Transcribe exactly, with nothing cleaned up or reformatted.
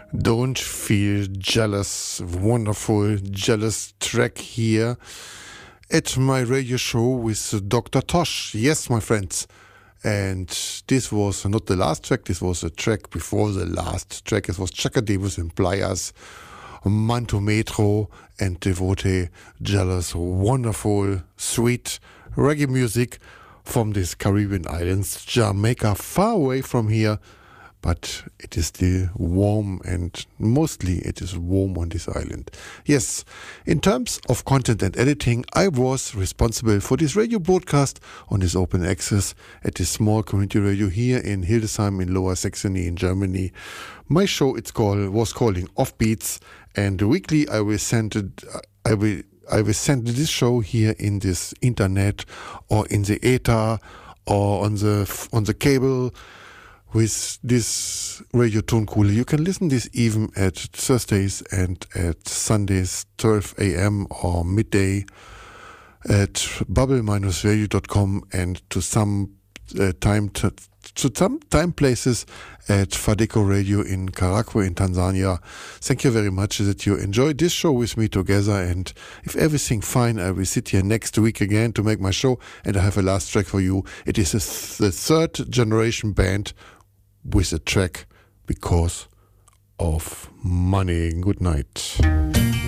Don't Feel Jealous. Wonderful, jealous track here at my radio show with Doctor Tosh. Yes, my friends. And this was not the last track, this was a track before the last track. It was Chaka Davis and Pliers, Manto Metro and Devote. Jealous. Wonderful, sweet reggae music from these Caribbean islands, Jamaica, far away from here. But it is still warm, and mostly it is warm on this island. Yes, in terms of content and editing, I was responsible for this radio broadcast on this open access at this small community radio here in Hildesheim in Lower Saxony in Germany. My show it's called was calling Offbeats, and weekly I will send it. I will I will send this show here in this internet or in the ether or on the on the cable. With this radio Tonkohle, you can listen this even at Thursdays and at Sundays, twelve a.m. or midday at bubble dash radio dot com, and to some uh, time to, to some time places at Fadeco Radio in Karagwe in Tanzania. Thank you very much that you enjoyed this show with me together, and if everything fine, I will sit here next week again to make my show, and I have a last track for you. It is a th- the third generation band with a track Because of Money. Good night.